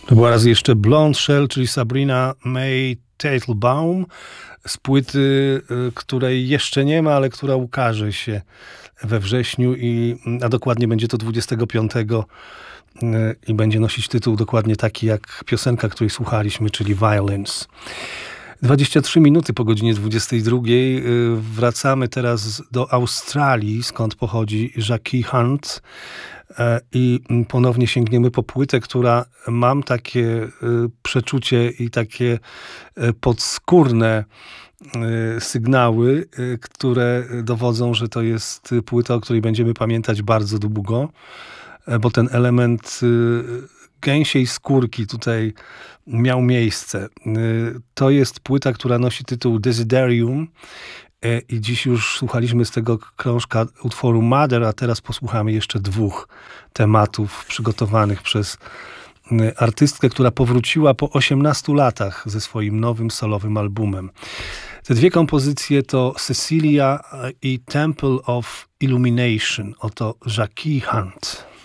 To była raz jeszcze Blonde Shell, czyli Sabrina May Teitelbaum z płyty, której jeszcze nie ma, ale która ukaże się we wrześniu, a dokładnie będzie to 25 i będzie nosić tytuł dokładnie taki jak piosenka, której słuchaliśmy, czyli Violence. 23 minuty po godzinie 22. Wracamy teraz do Australii, skąd pochodzi Jackie Hunt. I ponownie sięgniemy po płytę, która, mam takie przeczucie i takie podskórne sygnały, które dowodzą, że to jest płyta, o której będziemy pamiętać bardzo długo, bo ten element gęsiej skórki tutaj miał miejsce. To jest płyta, która nosi tytuł Desiderium i dziś już słuchaliśmy z tego krążka utworu Mother, a teraz posłuchamy jeszcze dwóch tematów przygotowanych przez artystkę, która powróciła po 18 latach ze swoim nowym solowym albumem. Te dwie kompozycje to Cecilia i Temple of Illumination. Oto Jackie Hunt.